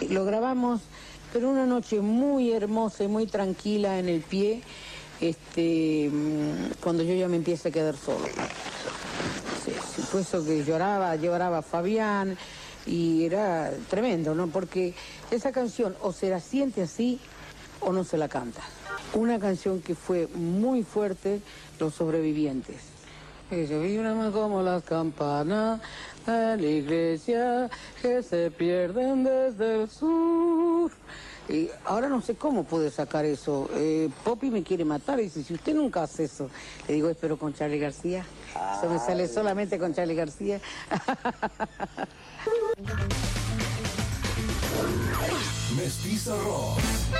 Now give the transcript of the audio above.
lo grabamos, pero una noche muy hermosa y muy tranquila en el pie, cuando yo ya me empiezo a quedar solo. Sí, fue eso que lloraba a Fabián, y era tremendo, ¿no? Porque esa canción o se la siente así o no se la canta. Una canción que fue muy fuerte, Los Sobrevivientes. Se vibran como las campanas de la iglesia que se pierden desde el sur. Y ahora no sé cómo pude sacar eso. Poppy me quiere matar y dice, si usted nunca hace eso. Le digo, pero con Charly García. Eso me sale solamente con Charly García. Mestiza Rock.